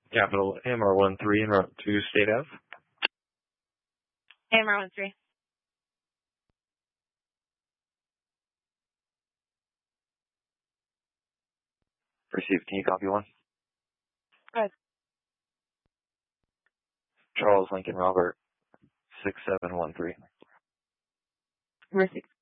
Capital MR13 en route to State Ave. MR13. Received. Can you copy one? Good. Charles Lincoln Robert 6713. Received.